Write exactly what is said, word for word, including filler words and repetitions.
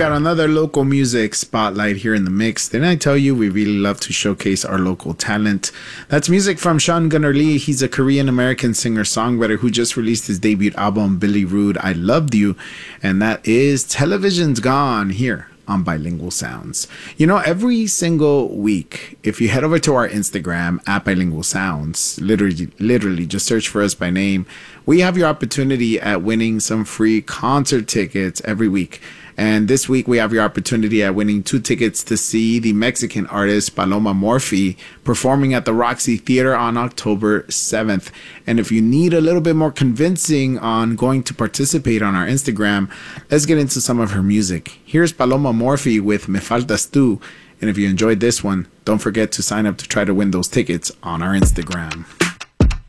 got another local music spotlight here in the mix. Didn't I tell you we really love to showcase our local talent? That's music from Sean Gunnar Lee. He's a Korean-American singer-songwriter who just released his debut album, Billy Rude, I Loved You. And that is Television's Gone here on Bilingual Sounds. You know, every single week, if you head over to our Instagram at Bilingual Sounds, literally, literally just search for us by name, we have your opportunity at winning some free concert tickets every week. And this week we have your opportunity at winning two tickets to see the Mexican artist Paloma Morphy performing at the Roxy Theater on October seventh. And if you need a little bit more convincing on going to participate on our Instagram, let's get into some of her music. Here's Paloma Morphy with Me Faltas Tú. And if you enjoyed this one, don't forget to sign up to try to win those tickets on our Instagram.